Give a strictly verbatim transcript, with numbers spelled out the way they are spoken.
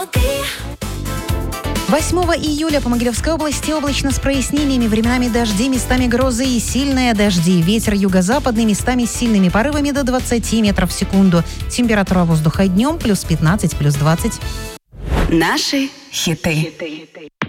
восьмого июля по Могилевской области облачно с прояснениями, временами дожди, местами грозы и сильные дожди. Ветер юго-западный, местами с сильными порывами до двадцати метров в секунду. Температура воздуха днем плюс пятнадцать, плюс двадцать. Наши хиты.